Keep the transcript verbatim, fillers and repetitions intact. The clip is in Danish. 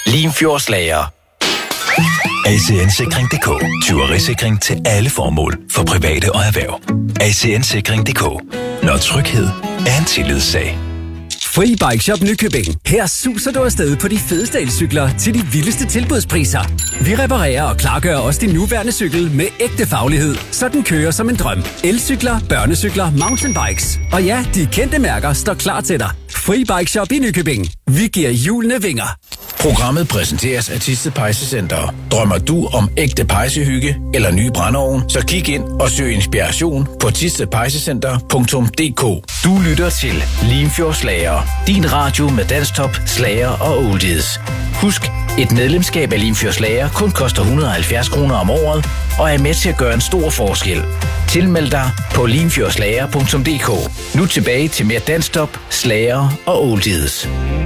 Limfjordslager. A C N Sikring punktum d k. Tyverisikring til alle formål for private og erhverv. A C N Sikring punktum d k. Når tryghed er en tillidssag. Fri Bike Shop Nykøbing. Her suser du afsted på de fedeste elcykler til de vildeste tilbudspriser. Vi reparerer og klargør også din nuværende cykel med ægte faglighed, så den kører som en drøm. Elcykler, børnecykler, mountainbikes. Og ja, de kendte mærker står klar til dig. Fri Bike Shop i Nykøbing. Vi giver hjulene vinger. Programmet præsenteres af Thisted Pejsecenter. Drømmer du om ægte pejsehygge eller ny brændeovn, så kig ind og søg inspiration på thisted pejsecenter punktum d k. Du lytter til Limfjordslager. Din radio med dansktop, slager og oldies. Husk, et medlemskab af Limfjordslager kun koster et hundrede og halvfjerds kroner om året og er med til at gøre en stor forskel. Tilmeld dig på limfjordslager punktum d k. Nu tilbage til mere dansktop, slager og oldies.